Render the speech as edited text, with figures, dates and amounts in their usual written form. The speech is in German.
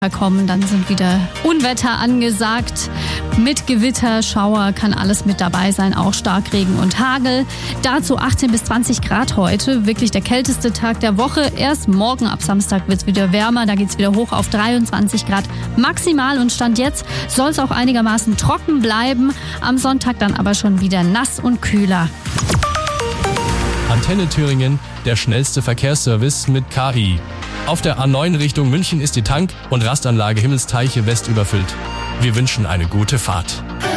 kommen, dann sind wieder Unwetter angesagt. Mit Gewitter, Schauer kann alles mit dabei sein, auch Starkregen und Hagel. Dazu 18 bis 20 Grad heute, wirklich der kälteste Tag der Woche. Erst morgen ab Samstag wird es wieder wärmer, da geht es wieder hoch auf 23 Grad maximal. Und Stand jetzt soll es auch einigermaßen trocken bleiben. Am Sonntag dann aber schon wieder nass und kühler. Antenne Thüringen, der schnellste Verkehrsservice mit KI. Auf der A9 Richtung München ist die Tank- und Rastanlage Himmelsteiche West überfüllt. Wir wünschen eine gute Fahrt.